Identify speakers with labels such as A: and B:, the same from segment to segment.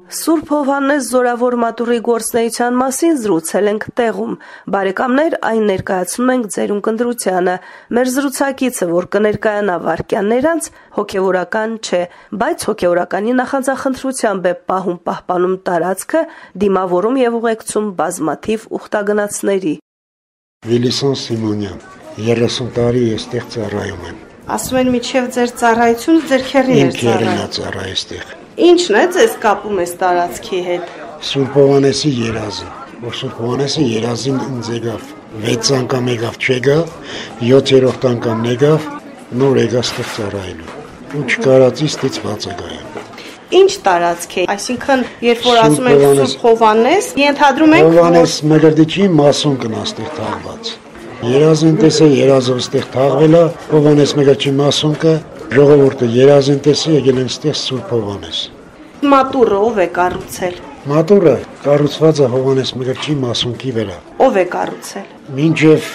A: Սուրբ Հովհաննես Զորավոր մատուռի գործնեության մասին զրուցել ենք տեղում։ Բարեկամներ, այն ներկայացնում ենք ձեր ունկնդրությանը։ Մեր զրուցակիցը, որ կներկայանա վայրկյաններ անց, հոգևորական չէ, բայց հոգևորականի նախանձախնդրությամբ է պահում պահպանում տարածքը, դիմավորում եւ ուղեկցում բազմաթիվ ուխտագնացների։
B: Վիլիսոն Սիմոնյան, 30 տարի այստեղ ծառայում եմ։
A: Ասում են միջև ձեր ծառայությունը ձեր քեռին էր
B: ծառայ։
A: Ինչն է ձեզ կապում այս տարածքի հետ։
B: Սուրբ Հովհաննեսի երազը, որ Սուրբ Հովհաննեսի երազին ինձ եկավ 6 անգամ եկավ չեկա, 7-րդ անգամ եկավ, նոր եկա ստեղ ծառայելու։ Ու չկարածի ստիծված եկա։
A: Ինչ տարածք է, այսինքն երբ որ ասում ենք Սուրբ Հովհաննես, ենթադրում ենք
B: Հովհաննես Մկրտիչի մասուն կնա ստեղ թաղված։ Երազին տեսե երազով ստեղ թաղվել է, Հովհաննես Մկրտիչի մասուն կը ժողովուրդը երազին տեսի եկել են ստեղ Սուրբ Հովհաննես։
A: Մատուռը ով է կառուցել։
B: Մատուռը կառուցված է Հովհաննես Մկրտիչի մասունքի վրա։
A: Ով է կառուցել։
B: Մինչև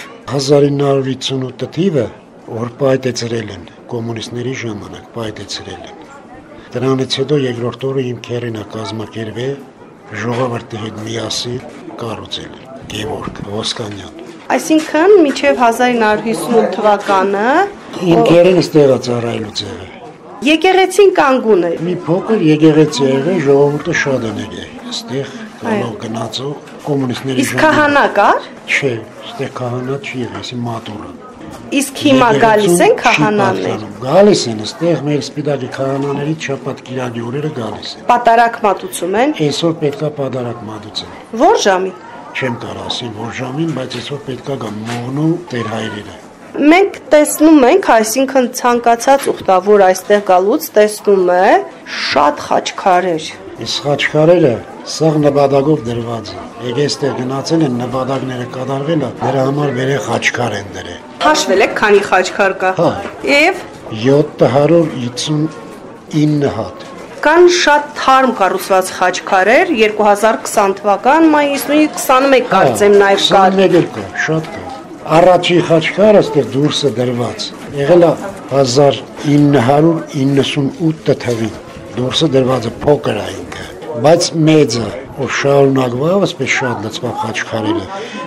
B: 1958 թիվը որ պայթեցրել են կոմունիստների ժամանակ պայթեցրել են։ Դրանից հետո երկրորդ օրը իմ քեռինը կազմակերպել ժողովրդի հետ միասին կառուցել Գևորգ Ոսկանյան։
A: Այսինքն մինչև 1958 թվականը
B: իմ քեռինը ստեղա ծառայելուց եղել։
A: Եկեղեցին կանգուն էր։
B: Մի փոքր եկեղեցի եղել, ժողովուրդը շատ են եկել։ Ստեղ գալով գնացող կոմունիստների
A: Իսկ քահանա կար։
B: Չէ, ստեղ քահանա չի եղել, այսի մատուռը։
A: Իսկ հիմա գալիս են քահանաներ։
B: Գալիս են, ստեղ մեր սպիտակի քահանաների շաբաթ կիրակի օրերը գալիս են։
A: Պատարակ մատուցում են։
B: Այսօր պետքա պատարակ մատուցեն։
A: Որ ժամի։
B: Չեմ կարող ասել որ ժամին, բայց այսօր պետքա գա մողնու տեր հայրերը։
A: Մենք տեսնում ենք, այսինքն ցանկացած ուխտավոր այստեղ գալուց տեսնում է շատ խաչքարեր։
B: Իսկ խաչքարերը սաղ նպատակով դրված են։ Եկե այստեղ գնացել են նպատակները կատարվել է, դրա համար վերե խաչքար են դրել։
A: Հաշվել եք քանի խաչքար կա։
B: Հա։
A: Եվ
B: 759 հատ։
A: Կան շատ թարմ կառուցված խաչքարեր 2020 թվական մայիսի 21 կարծեմ նաև կար։
B: 21 կա, շատ կա։ Առաջի խաչքարը այստեղ դուրսը դրված։ Եղել է 1998 թվականին։ Դուրսը դրված է փոքր է ինքը, բայց մեծը, որ շարունակվավ, ասես շատ լծվա խաչքարերը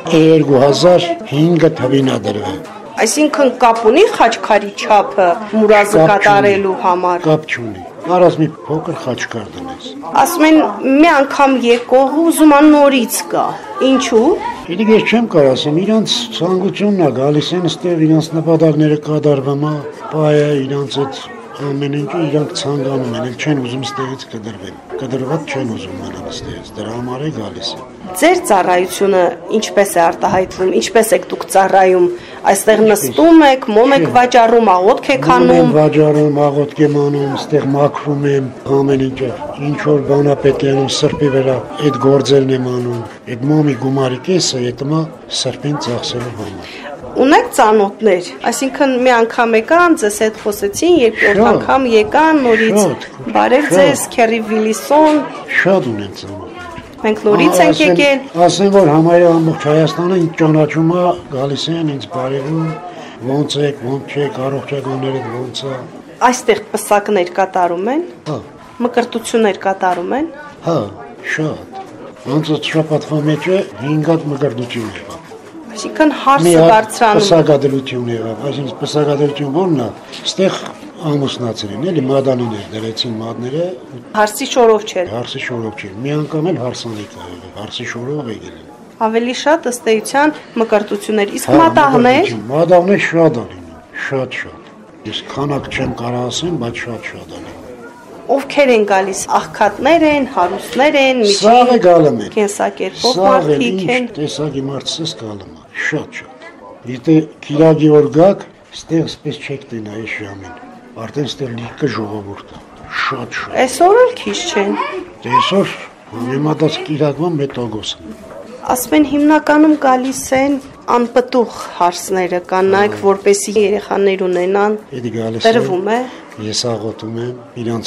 B: 2005 թվականին է դրվել։
A: Այսինքն կապ ունի խաչքարի չափը մուրազը կատարելու համար։
B: Կապ չունի։ Արած մի փոքր խաչքար դնես։
A: Ասում են մի անգամ եկող ուզում է նորից գա։ Ինչու։
B: Իդիկ ես չեմ կարող ասեմ, իրանց ցանկությունն է գալիս են ստեղ իրանց նպատակները կատարվում է, բայը իրանց այդ ամեն ինչը իրանք ցանկանում են, չեն ուզում ստեղից կդրվեն։ Կդրված չեն ուզում մնալ ստեղից, դրա համար է գալիս են։
A: Ձեր ծառայությունը ինչպես է արտահայտվում, ինչպես եք դուք ծառայում, այստեղ նստում եք, մոմ եք վաճառում, աղոթք եք անում։
B: Վաճառում, աղոթք եմ անում, ստեղ մաքրում եմ, ամեն ինչը, ինչ որ բան է պետք է անում սրբի վրա, այդ գործերն եմ անում, այդ մոմի գումարի կեսը ետմա սրբին ծախսելու համար։
A: Ունեք ծանոթներ, այսինքն մի անգամ եկան, ձեզ հետ խոսեցին, երկրորդ անգամ եկան, նորից բարև ձեզ, քերի Վիլիսոն։
B: Շատ ունեն ծանոթներ։
A: Մենք նորից ենք եկել։
B: Ասեն որ համարյա ամբողջ Հայաստանը ինձ ճանաչում է, գալիս են ինձ բարևում, ոնց եք, ոնց չեք, առողջականներդ ոնց է։
A: Այստեղ պսակներ կատարում են։
B: Հա։
A: Մկրտություններ կատարում են։
B: Հա, շատ։ Ոնց շաբաթվա մեջ 5 հատ մկրտություն եղավ։
A: Այսինքն հարսը բարձրանում։
B: Պսակադրություն եղավ, այսինքն պսակադրություն ո՞րն է։ Ստեղ ամուսնացել են, էլի մադանիներ դրեցին մադները։
A: Հարսի շորով չէր։
B: Հարսի շորով չէր։ Մի անգամ էլ հարսանիք ա եղել, հարսի շորով եկել են։
A: Ավելի շատ ըստ էության մկրտություններ, իսկ մատաղներ։
B: Մատաղներ շատ ա լինում, շատ։ Ես քանակ չեմ կարող ասեմ, բայց շատ ա լինում։
A: Ովքեր են գալիս, աղքատներ են, հարուստներ են,
B: Սաղ է գալում են։
A: Կենսակերպով մարդիկ են։
B: Տեսակի մարդս գալում է, շատ։ Եթե կիրակի որ գաք, ստեղ սպես չեք տենա այս ժամին։ Արդեն ստեղ լիքը ժողովուրդ է, շատ։
A: Այսօր էլ քիչ չեն։
B: Այսօր համեմատած կիրակվա մետագոս են։
A: Ասում են հիմնականում գալիս են անպտուղ հարսները, կանայք, որպեսի երեխաներ ունենան։ Տրվում է։
B: Ես աղոթում եմ իրանց